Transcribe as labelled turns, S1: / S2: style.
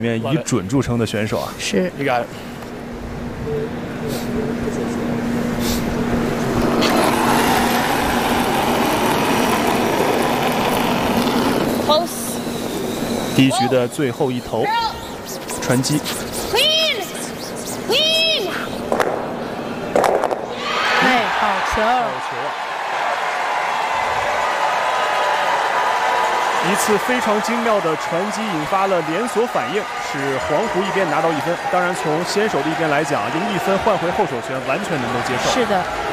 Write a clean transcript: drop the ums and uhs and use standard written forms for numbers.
S1: 面以准著称的选手啊。
S2: 是。
S3: You got it.
S2: Close.
S1: 第一局的最后一投，传击。
S2: Clean. Clean. 哎，好球！
S1: 好球啊！一次非常精妙的传击引发了连锁反应，使黄湖一边拿到1分。当然，从先手的一边来讲，用1分换回后手权完全能够接受。
S2: 是的。